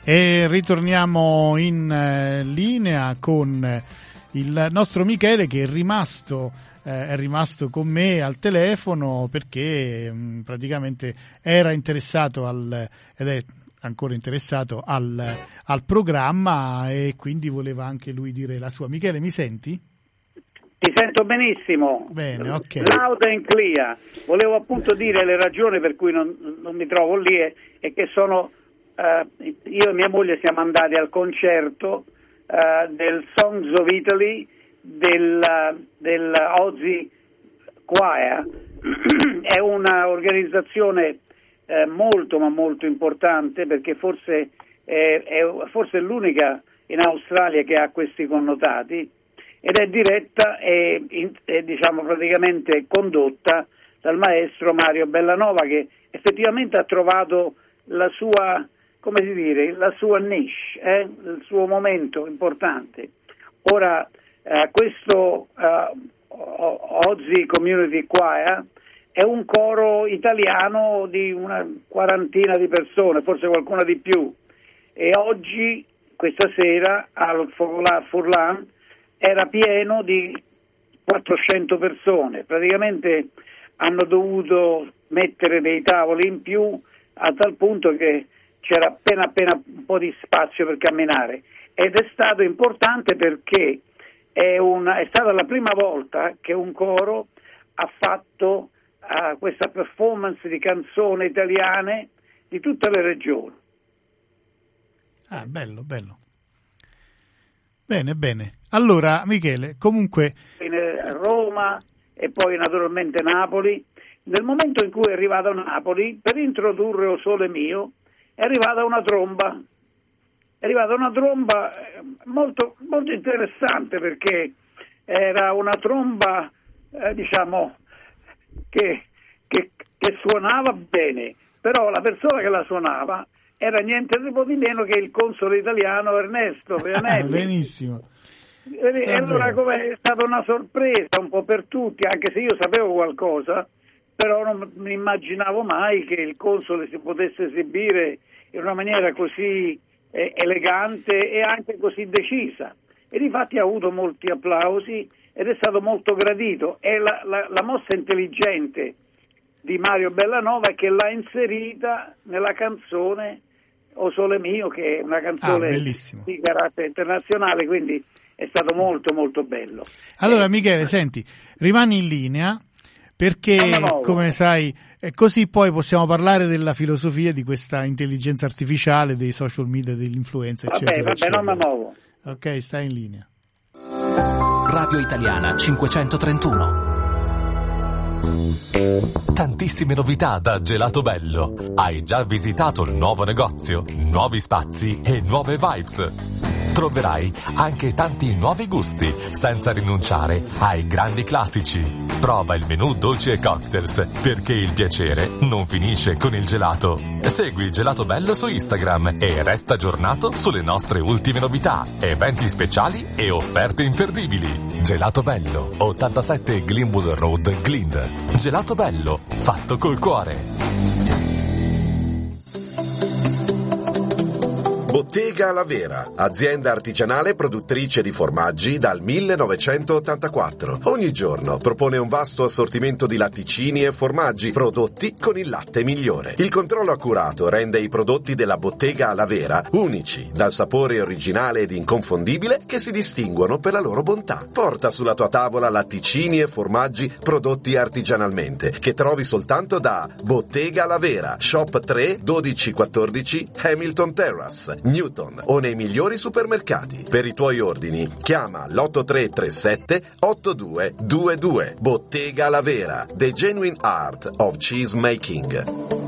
E ritorniamo in linea con il nostro Michele, che è rimasto con me al telefono perché praticamente era interessato ed è ancora interessato al programma, e quindi voleva anche lui dire la sua. Michele, mi senti? Ti sento benissimo. Bene, ok. Loud and clear. Volevo appunto dire le ragioni per cui non mi trovo lì e che sono io e mia moglie siamo andati al concerto del Songs of Italy del Ozzy Choir. È una organizzazione molto ma molto importante, perché forse è l'unica in Australia che ha questi connotati, ed è diretta e diciamo praticamente condotta dal maestro Mario Bellanova, che effettivamente ha trovato la sua, come si dire, la sua niche, il suo momento importante. Ora questo Ozzy Community Choir è un coro italiano di una quarantina di persone, forse qualcuna di più, e oggi, questa sera, al Furlan era pieno di 400 persone. Praticamente hanno dovuto mettere dei tavoli in più, a tal punto che c'era appena un po' di spazio per camminare, ed è stato importante perché è stata la prima volta che un coro ha fatto questa performance di canzoni italiane di tutte le regioni. Bello. Bene. Allora, Michele, comunque Roma e poi naturalmente Napoli. Nel momento in cui è arrivato a Napoli, per introdurre O Sole Mio, è arrivata una tromba. Molto, molto interessante, perché era una tromba, diciamo, che suonava bene, però la persona che la suonava era niente di meno che il console italiano Ernesto Veanelli. Benissimo. E allora è stata una sorpresa un po' per tutti, anche se io sapevo qualcosa, però non mi immaginavo mai che il console si potesse esibire in una maniera così elegante e anche così decisa. E difatti ha avuto molti applausi ed è stato molto gradito. E la mossa intelligente di Mario Bellanova è che l'ha inserita nella canzone O Sole Mio, che è una canzone di carattere internazionale, quindi è stato molto molto bello. Allora Michele, senti, rimani in linea, perché come sai, così poi possiamo parlare della filosofia di questa intelligenza artificiale, dei social media, dell'influenza, eccetera. Vabbè, non mi muovo. Ok, stai in linea. Radio Italiana 531. Tantissime novità da Gelato Bello. Hai già visitato il nuovo negozio, nuovi spazi e nuove vibes? Troverai anche tanti nuovi gusti, senza rinunciare ai grandi classici. Prova il menù dolci e cocktails, perché il piacere non finisce con il gelato. Segui Gelato Bello su Instagram e resta aggiornato sulle nostre ultime novità, eventi speciali e offerte imperdibili. Gelato Bello, 87 Glenwood Road, Glynn. Gelato Bello, fatto col cuore. Bottega La Vera, azienda artigianale produttrice di formaggi dal 1984. Ogni giorno propone un vasto assortimento di latticini e formaggi prodotti con il latte migliore. Il controllo accurato rende i prodotti della Bottega La Vera unici, dal sapore originale ed inconfondibile che si distinguono per la loro bontà. Porta sulla tua tavola latticini e formaggi prodotti artigianalmente, che trovi soltanto da Bottega La Vera, Shop 3 1214 Hamilton Terrace, Newton, o nei migliori supermercati. Per i tuoi ordini chiama l'8337 8222. Bottega La Vera, the genuine art of cheese making.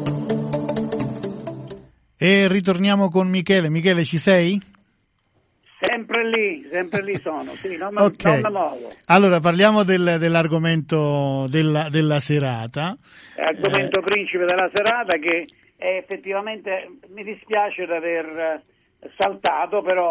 E ritorniamo con Michele. Michele, ci sei? Sempre lì sono, sì, non mi muovo. Allora parliamo dell'argomento della serata. L'argomento principe della serata, che effettivamente mi dispiace di aver saltato, però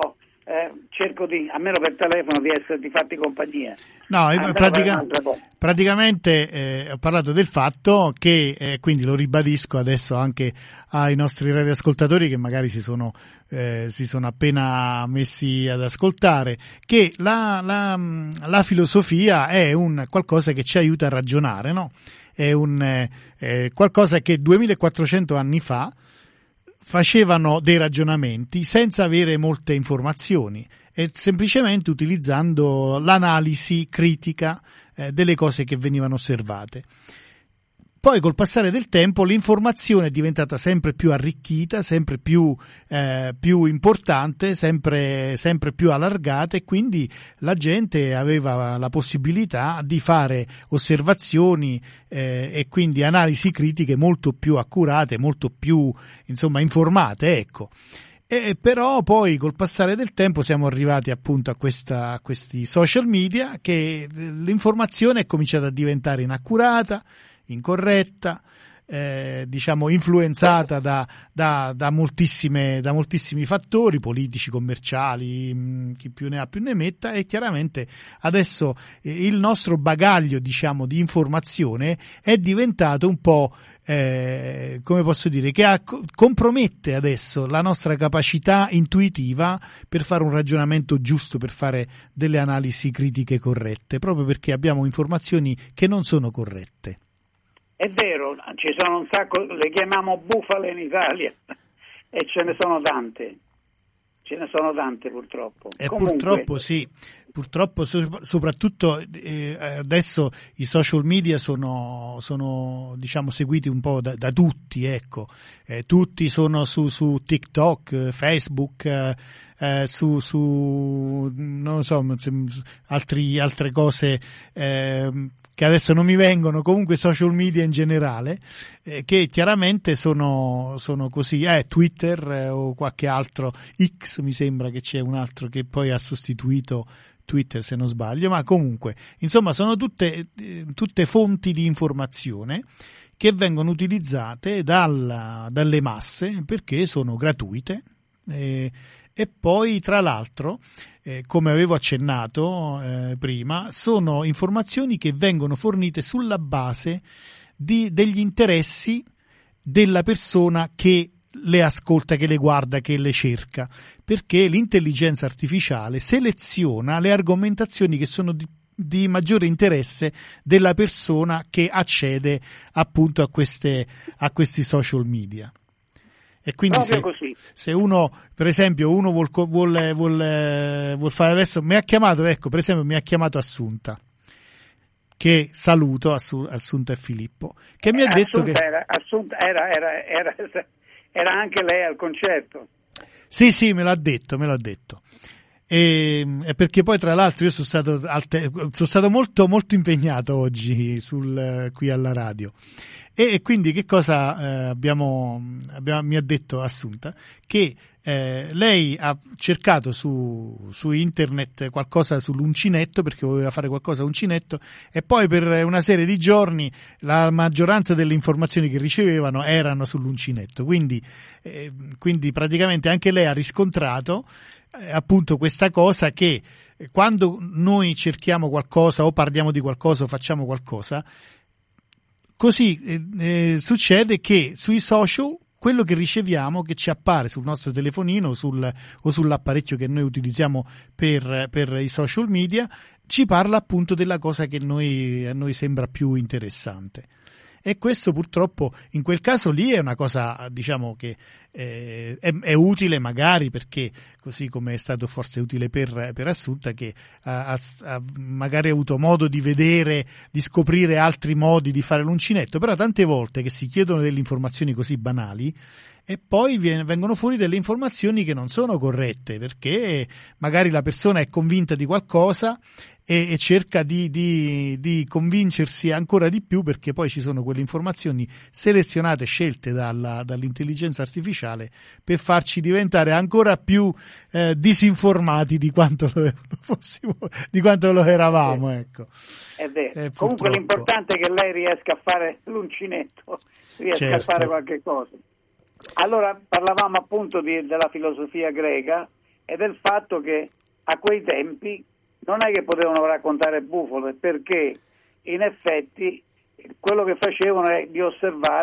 cerco almeno per telefono, di farti compagnia. No, praticamente ho parlato del fatto che, quindi lo ribadisco adesso anche ai nostri radioascoltatori che magari si sono appena messi ad ascoltare, che la filosofia è un qualcosa che ci aiuta a ragionare, no? È qualcosa che 2400 anni fa facevano dei ragionamenti senza avere molte informazioni e semplicemente utilizzando l'analisi critica delle cose che venivano osservate. Poi col passare del tempo l'informazione è diventata sempre più arricchita, sempre più importante, sempre più allargata, e quindi la gente aveva la possibilità di fare osservazioni e quindi analisi critiche molto più accurate, molto più insomma informate, ecco. Però poi col passare del tempo siamo arrivati appunto a questi social media, che l'informazione è cominciata a diventare inaccurata, incorretta, diciamo influenzata da moltissimi fattori politici, commerciali, chi più ne ha più ne metta, e chiaramente adesso il nostro bagaglio, diciamo, di informazione è diventato un po' come posso dire, che compromette adesso la nostra capacità intuitiva per fare un ragionamento giusto, per fare delle analisi critiche corrette, proprio perché abbiamo informazioni che non sono corrette. È vero, ci sono un sacco, le chiamiamo bufale in Italia e ce ne sono tante purtroppo. E purtroppo sì, purtroppo soprattutto adesso i social media sono diciamo seguiti un po' da tutti, ecco, tutti sono su TikTok, Facebook, su non lo so, altre cose che adesso non mi vengono, comunque social media in generale, che chiaramente sono così, Twitter o qualche altro, X mi sembra che c'è un altro che poi ha sostituito Twitter se non sbaglio, ma comunque insomma sono tutte fonti di informazione che vengono utilizzate dalle masse perché sono gratuite. E poi tra l'altro, come avevo accennato prima, sono informazioni che vengono fornite sulla base degli interessi della persona che le ascolta, che le guarda, che le cerca, perché l'intelligenza artificiale seleziona le argomentazioni che sono di maggiore interesse della persona che accede appunto a questi social media. E quindi se uno, per esempio, vuol fare adesso, mi ha chiamato Assunta, che saluto, Assunta e Filippo, che mi ha detto che era anche lei al concerto. Sì, me l'ha detto. E perché poi tra l'altro io sono stato molto molto impegnato oggi qui alla radio, e quindi che cosa mi ha detto Assunta? Che lei ha cercato su internet qualcosa sull'uncinetto, perché voleva fare qualcosa all'uncinetto, e poi per una serie di giorni la maggioranza delle informazioni che ricevevano erano sull'uncinetto, quindi praticamente anche lei ha riscontrato appunto questa cosa, che quando noi cerchiamo qualcosa o parliamo di qualcosa o facciamo qualcosa, così succede che sui social quello che riceviamo, che ci appare sul nostro telefonino o sull'apparecchio che noi utilizziamo per i social media, ci parla appunto della cosa che a noi sembra più interessante. E questo purtroppo in quel caso lì è una cosa, diciamo, che è utile magari, perché così come è stato forse utile per Assunta, che ha magari avuto modo di vedere, di scoprire altri modi di fare l'uncinetto, però tante volte che si chiedono delle informazioni così banali e poi vengono fuori delle informazioni che non sono corrette, perché magari la persona è convinta di qualcosa e cerca di convincersi ancora di più, perché poi ci sono quelle informazioni selezionate, scelte dall'intelligenza artificiale per farci diventare ancora più disinformati di quanto lo eravamo. Ecco. È vero. Comunque l'importante è che lei riesca a fare l'uncinetto, a fare qualche cosa. Allora parlavamo appunto della filosofia greca, e del fatto che a quei tempi non è che potevano raccontare bufale, perché in effetti quello che facevano è di osservare